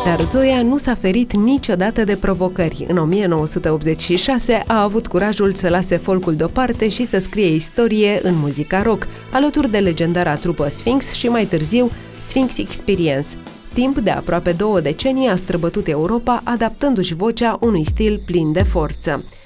Dar Zoia nu s-a ferit niciodată de provocări. În 1986 a avut curajul să lase folcul deoparte și să scrie istorie în muzica rock, alături de legendara trupă Sphinx și mai târziu Sphinx Experience. Timp de aproape 2 decenii a străbătut Europa, adaptându-și vocea unui stil plin de forță.